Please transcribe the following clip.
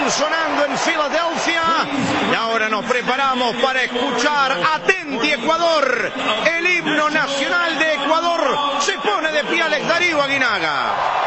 seguir sonando en Filadelfia. Y ahora nos preparamos para escuchar Atenti Ecuador, el himno nacional de Ecuador. Se pone de pie Alex Darío Aguinaga.